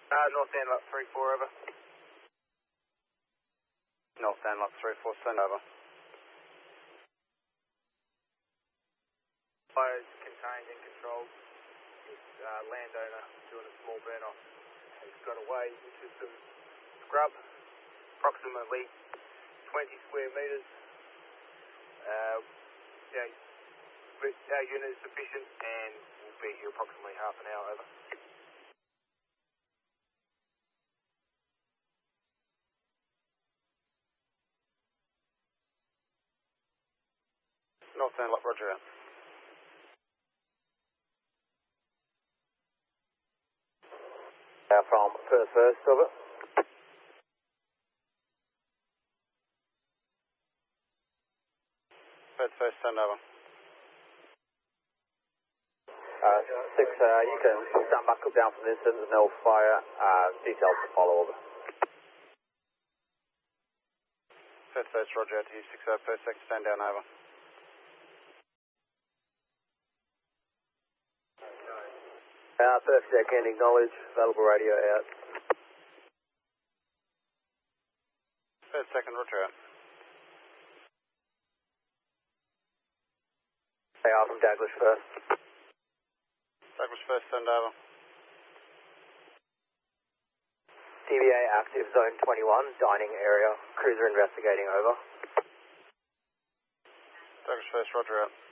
North Antelope 3-4, over. North Antelope 3-4, send over. Fire is contained and controlled. This landowner doing a small burn off has got away into some scrub, approximately 20 square metres. Our unit is sufficient and we'll be here approximately half an hour, over. North Antelope, roger out. From first, over. First, send over. 6, you can stand back up down from the incident, there's no fire, details to follow, over. First, roger out to you, 6, per second, stand down, over. First second, acknowledge, available radio out. Second, roger out. They are from Douglas first. Douglas first, send over. TVA active, zone 21, dining area, cruiser investigating, over. Douglas first, roger out.